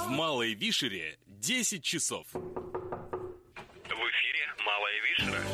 В Малой Вишере 10 часов. В эфире Малая Вишера.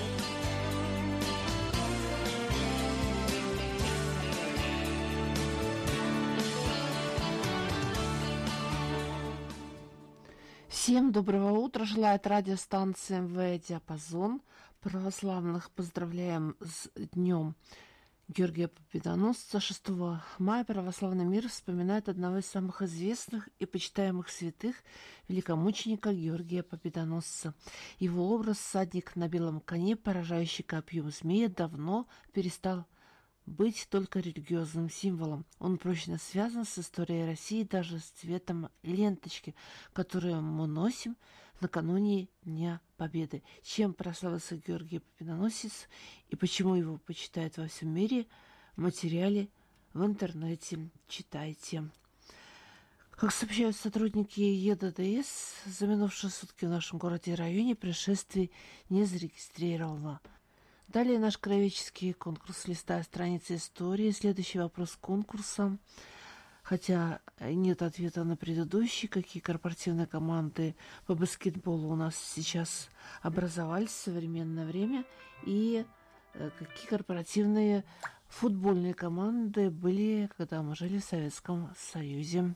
Всем доброго утра, желает радиостанция МВ «Диапазон». Православных поздравляем с днем Георгия Победоносца. 6 мая православный мир вспоминает одного из самых известных и почитаемых святых, великомученика Георгия Победоносца. Его образ всадник на белом коне, поражающий копьем змея, давно перестал быть только религиозным символом. Он прочно связан с историей России, даже с цветом ленточки, которую мы носим накануне Дня Победы. Чем прославился Георгий Победоносец и почему его почитают во всем мире, в материале в интернете читайте. Как сообщают сотрудники ЕДДС, за минувшие сутки в нашем городе и районе происшествий не зарегистрировано. Далее наш краеведческий конкурс, листая страницы истории. Следующий вопрос конкурса. Хотя нет ответа на предыдущий, какие корпоративные команды по баскетболу у нас сейчас образовались в современное время и какие корпоративные футбольные команды были, когда мы жили в Советском Союзе.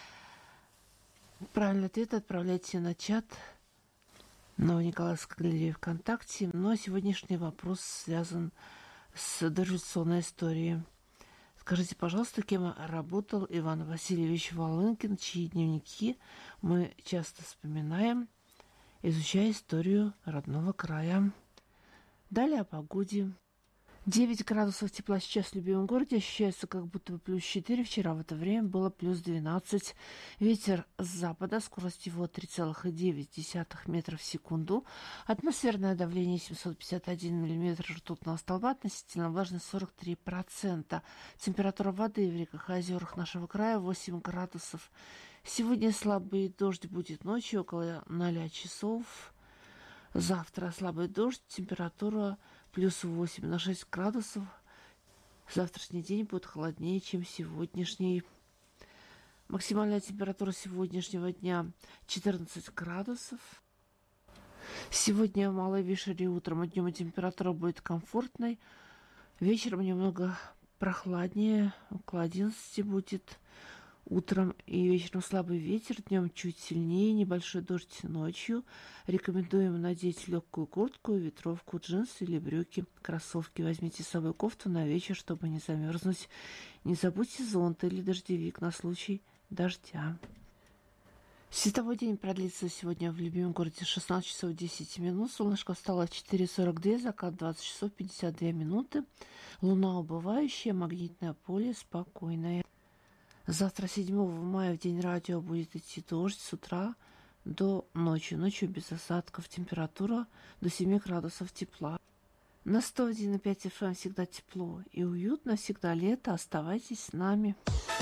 Правильный ответ отправляйте на чат Новониколаевской галереи ВКонтакте. Но сегодняшний вопрос связан с дореволюционной историей. Скажите, пожалуйста, кем работал Иван Васильевич Волынкин, чьи дневники мы часто вспоминаем, изучая историю родного края. Далее о погоде. 9 градусов тепла сейчас в любимом городе, ощущается как будто бы плюс 4. Вчера в это время было плюс 12. Ветер с запада, скорость его 3,9 метров в секунду. Атмосферное давление 751 миллиметр ртутного столба, относительно влажность 43%. Температура воды в реках и озерах нашего края 8 градусов. Сегодня слабый дождь будет ночью около 0 часов. Завтра слабый дождь, температура плюс 8 на 6 градусов. Завтрашний день будет холоднее, чем сегодняшний. Максимальная температура сегодняшнего дня 14 градусов. Сегодня в Малой Вишере утром и днем температура будет комфортной. Вечером немного прохладнее, около 11 будет. Утром и вечером слабый ветер, днем чуть сильнее, небольшой дождь ночью. Рекомендуем надеть легкую куртку, ветровку, джинсы или брюки, кроссовки. Возьмите с собой кофту на вечер, чтобы не замерзнуть. Не забудьте зонт или дождевик на случай дождя. Световой день продлится сегодня в любимом городе 16 часов 10 минут. Солнышко встало в 4:42, закат 20 часов 52 минуты. Луна убывающая, магнитное поле спокойное. Завтра, 7 мая, в день радио, будет идти дождь с утра до ночи. Ночью без осадков. Температура до 7 градусов тепла. На 101,5 FM всегда тепло и уютно, всегда лето. Оставайтесь с нами.